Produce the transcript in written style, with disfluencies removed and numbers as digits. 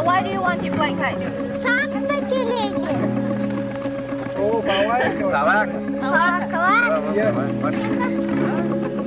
why do you want to fly kite? Saca de leite. Oh, Kawaka. Kawaka. Kawaka.